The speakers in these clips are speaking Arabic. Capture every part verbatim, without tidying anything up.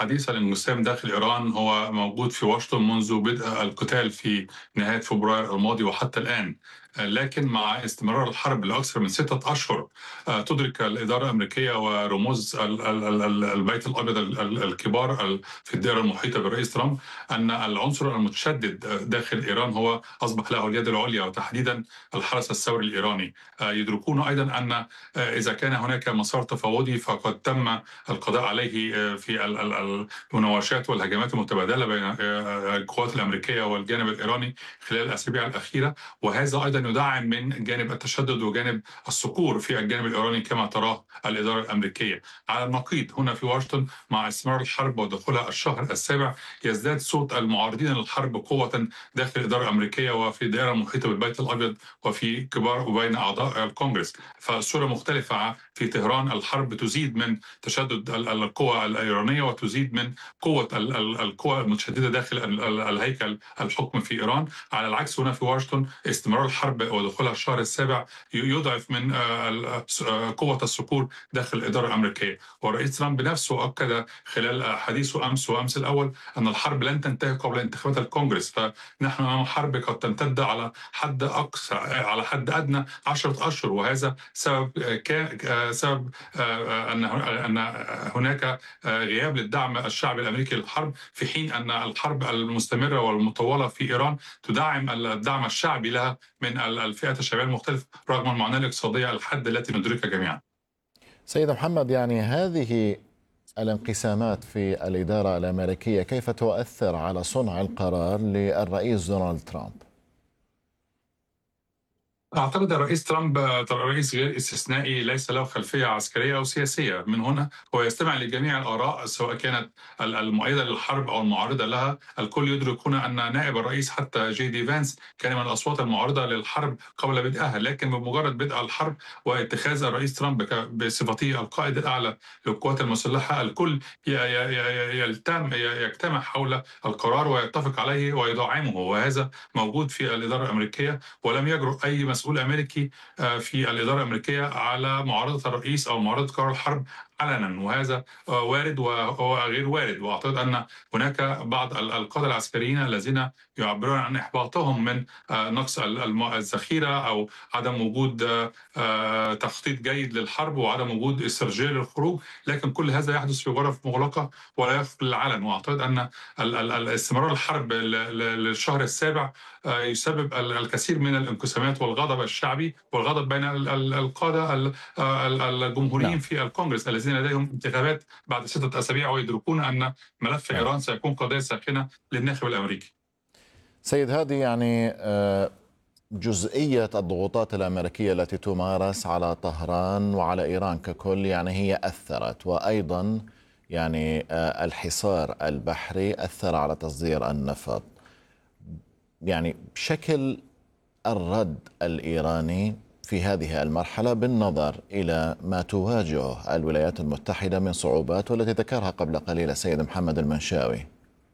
حديث الانقسام داخل إيران هو موجود في واشنطن منذ بدء القتال في نهاية فبراير الماضي وحتى الآن. لكن مع استمرار الحرب لأكثر من ستة أشهر آه، تدرك الإدارة الأمريكية ورموز ال- ال- ال- ال- البيت الأبيض ال- ال- الكبار ال- في الدائرة المحيطة بالرئيس ترامب أن العنصر المتشدد داخل إيران هو أصبح له اليد العليا، وتحديدا الحرس الثوري الإيراني. آه، يدركون أيضا أن آه، إذا كان هناك مسار تفاوضي فقد تم القضاء عليه آه، في ال- ال- المناوشات والهجمات المتبادلة بين آه، القوات الأمريكية والجانب الإيراني خلال الأسابيع الأخيرة، وهذا أيضا يدعم من جانب التشدد وجانب الصقور في الجانب الإيراني كما تراه الإدارة الأمريكية. على النقيض هنا في واشنطن، مع استمرار الحرب ودخولها الشهر السابع، يزداد صوت المعارضين للحرب قوة داخل الإدارة الأمريكية وفي الدائرة المحيطة بالبيت الأبيض وفي كبار وبين أعضاء الكونغرس. فالصورة مختلفة في طهران. الحرب تزيد من تشدد ال- ال- القوى الإيرانية وتزيد من قوة ال- ال- القوى المتشددة داخل ال- ال- الهيكل الحكم في إيران. على العكس هنا في واشنطن، استمرار الحرب ودخولها الشهر السابع ي- يضعف من آه، ال- آه، قوة الصقور داخل الإدارة الأمريكية. والرئيس ترامب بنفسه أكد خلال آه، حديثه أمس وأمس الأول أن الحرب لن تنتهي قبل انتخابات الكونغرس. فنحن أمام حرب قد تمتد على حد أقصى آه، على حد أدنى عشرة أشهر، وهذا سبب آه، كا- آه، سبب آه، آه، أن أن هناك آه، غياب للدعم الشعبي الأمريكي للحرب، في حين أن الحرب المستمرة والمطولة في إيران تدعم الدعم الشعبي لها من الفئات الشعبية المختلفة رغم المعاناة الاقتصادية الحادة التي ندركها جميعا. سيد محمد، يعني هذه الانقسامات في الإدارة الأمريكية كيف تؤثر على صنع القرار للرئيس دونالد ترامب؟ أعتقد الرئيس ترامب رئيس غير استثنائي، ليس له خلفية عسكرية أو سياسية. من هنا هو يستمع لجميع الآراء سواء كانت المؤيدة للحرب أو المعارضة لها. الكل يدرك هنا أن نائب الرئيس حتى جي دي فانس كان من الأصوات المعارضة للحرب قبل بدءها، لكن بمجرد بدء الحرب واتخاذ الرئيس ترامب ك- بصفته القائد الأعلى للقوات المسلحة، الكل ي- ي- ي- يلتم يجتمع حول القرار ويتفق عليه ويدعمه، وهذا موجود في الإدارة الأمريكية. ولم يجرؤ أي مسؤول أمريكي آه، في الإدارة الأمريكية على معارضة الرئيس أو معارضة قرار الحرب علنا، وهذا آه، وارد وغير وارد. وأعتقد أن هناك بعض ال- القادة العسكريين الذين يعبرون عن إحباطهم من آه، نقص ال- الم- الذخيرة أو عدم وجود آه، آه، تخطيط جيد للحرب وعدم وجود استراتيجية للخروج، لكن كل هذا يحدث في غرف مغلقة ولا يخرج للعلن. وأعتقد أن ال- ال- ال- استمرار الحرب ل- ل- للشهر السابع آه، يسبب ال- الكثير من الانقسامات والغضب الشعبي والغضب بين ال- ال- القادة ال- ال- الجمهوريين نعم. في الكونغرس الذين لديهم انتخابات بعد ستة أسابيع ويدركون أن ملف نعم. إيران سيكون قضية ساخنة للناخب الأمريكي. سيد هادي، يعني آه، جزئية الضغوطات الأمريكية التي تمارس على طهران وعلى إيران ككل، يعني هي أثرت، وأيضا يعني آه، الحصار البحري أثر على تصدير النفط. يعني بشكل الرد الإيراني في هذه المرحلة بالنظر إلى ما تواجهه الولايات المتحدة من صعوبات والتي ذكرها قبل قليل السيد محمد المنشاوي.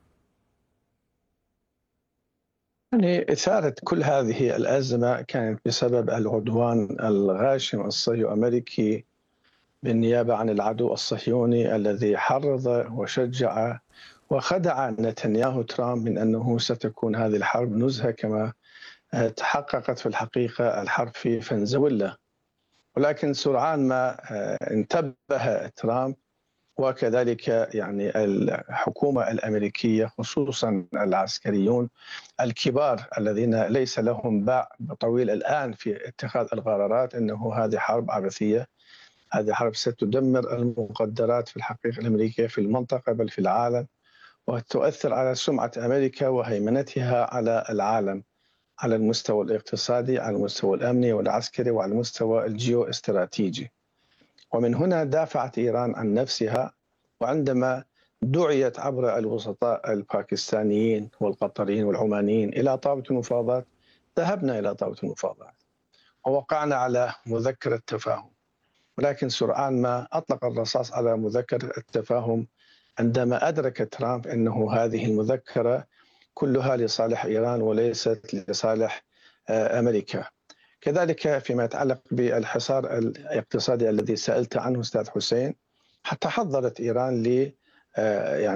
يعني إثارة كل هذه الأزمة كانت بسبب العدوان الغاشم الصهيوني الأمريكي بالنيابة عن العدو الصهيوني الذي حرض وشجع وخدع نتنياهو ترامب من أنه ستكون هذه الحرب نزهة كما تحققت في الحقيقة الحرب في فنزويلا. ولكن سرعان ما انتبه ترامب وكذلك يعني الحكومة الأمريكية، خصوصا العسكريون الكبار الذين ليس لهم باع طويل الآن في اتخاذ القرارات، أنه هذه حرب عبثية، هذه حرب ستدمر المقدرات في الحقيقة الأمريكية في المنطقة بل في العالم، وتؤثر على سمعة أمريكا وهيمنتها على العالم على المستوى الاقتصادي، على المستوى الأمني والعسكري، وعلى المستوى الجيو استراتيجي. ومن هنا دافعت إيران عن نفسها، وعندما دعيت عبر الوسطاء الباكستانيين والقطريين والعمانيين إلى طاولة المفاوضات، ذهبنا إلى طاولة المفاوضات ووقعنا على مذكرة تفاهم. ولكن سرعان ما أطلق الرصاص على مذكرة التفاهم عندما أدرك ترامب أنه هذه المذكرة كلها لصالح إيران وليست لصالح أمريكا. كذلك فيما يتعلق بالحصار الاقتصادي الذي سألت عنه أستاذ حسين، حتى حضرت إيران ل يعني